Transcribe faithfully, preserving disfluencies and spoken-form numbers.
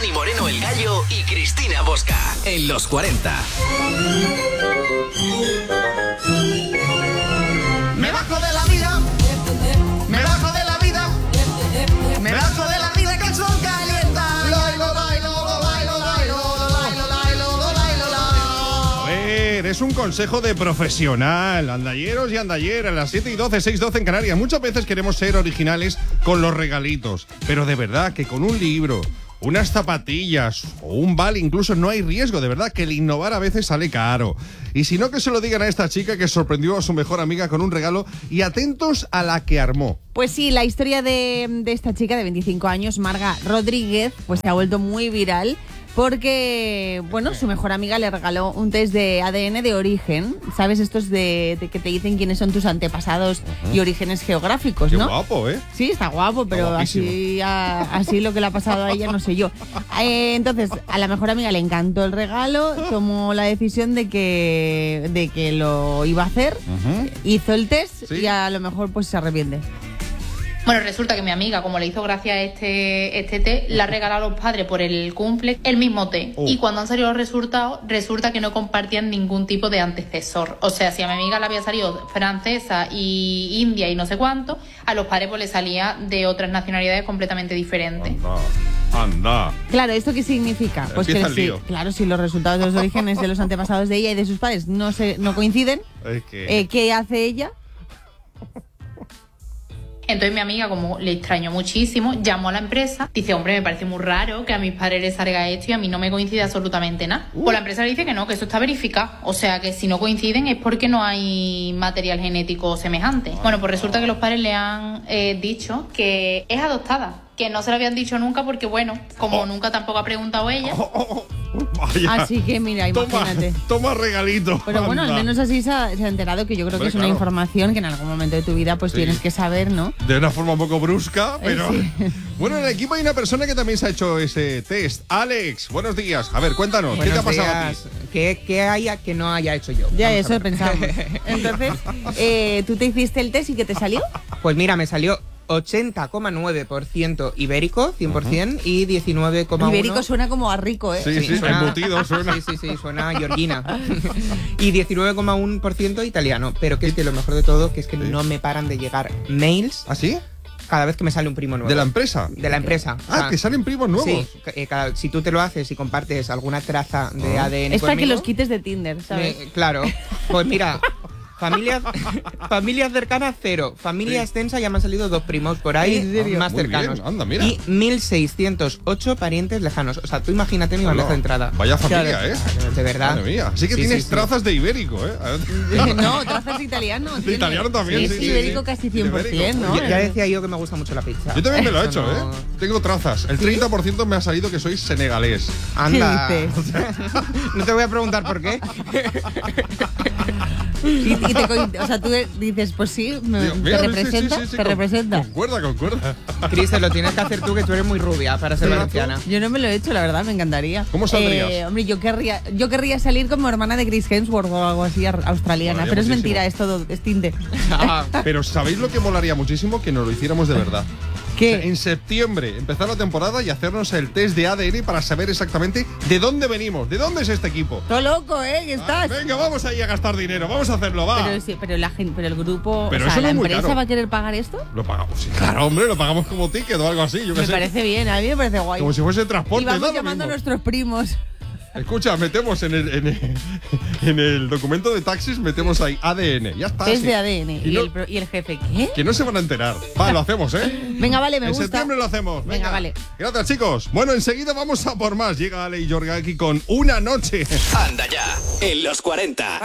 Dani Moreno el Gallo y Cristina Bosca. En los cuarenta. Me bajo de la vida. Me bajo de la vida. Me bajo de la vida que el sol calienta. Bailo, bailo, bailo, bailo, bailo, bailo, bailo, bailo. A ver, es un consejo de profesional. Andalleros y andalleras, las siete y doce, seis y doce en Canarias. Muchas veces queremos ser originales con los regalitos, pero de verdad que con un libro, unas zapatillas o un vale incluso no hay riesgo, de verdad que el innovar a veces sale caro. Y si no, que se lo digan a esta chica que sorprendió a su mejor amiga con un regalo y atentos a la que armó. Pues sí, la historia de, de esta chica de veinticinco años, Marga Rodríguez, pues se ha vuelto muy viral. Porque, bueno, su mejor amiga le regaló un test de A D N de origen. ¿Sabes? Estos de, de que te dicen quiénes son tus antepasados uh-huh. y orígenes geográficos, Qué ¿no? guapo, ¿eh? Sí, está guapo, pero está así, a, así lo que le ha pasado a ella no sé yo. Eh, entonces, a la mejor amiga le encantó el regalo, tomó la decisión de que, de que lo iba a hacer, uh-huh. hizo el test ¿Sí? y a lo mejor pues se arrepiente. Bueno, resulta que mi amiga, como le hizo gracia a este, este té, le ha regalado a los padres por el cumple el mismo té. Oh. Y cuando han salido los resultados, resulta que no compartían ningún tipo de antecesor. O sea, si a mi amiga le había salido francesa y india y no sé cuánto, a los padres pues le salía de otras nacionalidades completamente diferentes. Anda, anda. Claro, ¿esto qué significa? Pues que sí, claro, si los resultados de los orígenes de los antepasados de ella y de sus padres no, se, no coinciden, es que... eh, ¿qué hace ella? Entonces mi amiga, como le extrañó muchísimo, llamó a la empresa. Dice, hombre, me parece muy raro que a mis padres les salga esto y a mí no me coincide absolutamente nada. Uh. Pues la empresa le dice que no, que eso está verificado. O sea, que si no coinciden es porque no hay material genético semejante. Ay, bueno, pues resulta que los padres le han eh, dicho que es adoptada. Que no se lo habían dicho nunca porque, bueno, como oh. nunca tampoco ha preguntado ella. Oh, oh, oh. Vaya. Así que, mira, imagínate. Toma, toma regalito. Pero bueno, anda. Al menos así se ha, se ha enterado, que yo creo Hombre, que es una claro. información que en algún momento de tu vida pues sí. tienes que saber, ¿no? De una forma un poco brusca, pero... Eh, sí. Bueno, en el equipo hay una persona que también se ha hecho ese test. Alex, buenos días. A ver, cuéntanos, buenos ¿qué te ha pasado días. a ti? ¿Qué, ¿Qué haya que no haya hecho yo? Ya, Vamos eso pensamos. Entonces, eh, ¿tú te hiciste el test y qué te salió? Pues mira, me salió ochenta coma nueve por ciento ibérico, cien por ciento, uh-huh. y diecinueve coma uno por ciento... Ibérico suena como a rico, ¿eh? Sí, sí, sí suena, embutido suena. Sí, sí, sí, suena a Georgina. Y diecinueve coma uno por ciento italiano. Pero que es que lo mejor de todo, que es que sí. no me paran de llegar mails. ¿Ah, sí? Cada vez que me sale un primo nuevo. ¿De la empresa? De la empresa. Ah, o sea, que salen primos nuevos. Sí, eh, cada, si tú te lo haces y compartes alguna traza de ah. A D N es para conmigo, que los quites de Tinder, ¿sabes? Me, claro. Pues mira... Familias, familias cercanas, cero. Familia sí. extensa, ya me han salido dos primos por ahí más Muy cercanos. Bien, anda, mira. Y mil seiscientos ocho parientes lejanos. O sea, tú imagínate mi bandeja de entrada. Vaya familia, claro, ¿eh? De verdad. Madre mía. Así que sí, tienes sí, trazas sí. de ibérico, ¿eh? No, trazas de italiano. De italiano también, sí. sí, ibérico casi cien por ciento, ¿no? Ya, ya decía yo que me gusta mucho la pizza. Yo también me lo he hecho, no... ¿eh? Tengo trazas. El treinta por ciento me ha salido que soy senegalés. Anda. ¿Qué dices? No te voy a preguntar por qué. Y, y te, o sea, tú dices, pues sí, me, Digo, mira, te representa, sí, sí, sí, sí, te con, representa. Concuerda, concuerda. Cris, te lo tienes que hacer tú, que tú eres muy rubia para ser valenciana. Yo no me lo he hecho, la verdad, me encantaría. ¿Cómo saldrías? Eh, hombre, yo querría, yo querría salir como hermana de Chris Hemsworth o algo así, australiana, bueno, pero es muchísimo. Mentira, es todo, es tinte. Ah, pero ¿sabéis lo que molaría muchísimo? Que nos lo hiciéramos de verdad. ¿Qué? O sea, en septiembre empezar la temporada y hacernos el test de A D N para saber exactamente de dónde venimos, de dónde es este equipo. Todo loco, ¿eh? ¿Qué estás? Ah, venga, vamos ahí a gastar dinero, vamos a hacerlo, va. Pero, sí, pero, la gente, pero el grupo, pero o sea, eso ¿la no es empresa muy caro. va a querer pagar esto? Lo pagamos, sí, claro, hombre, lo pagamos como ticket o algo así. Yo me que sé. parece bien, a mí me parece guay. Como si fuese transporte. Y vamos llamando a nuestros primos. Escucha, metemos en el, en, el, en el documento de taxis, metemos ahí A D N. Ya está. Es de A D N. Y, ¿Y, no, el, ¿Y el jefe qué? Que no se van a enterar. Va, lo hacemos, ¿eh? Venga, vale, me en gusta. En septiembre lo hacemos. Venga. Venga, vale. Gracias, chicos. Bueno, enseguida vamos a por más. Llega Ale y Jorge aquí con Una Noche. Anda ya, en los cuarenta.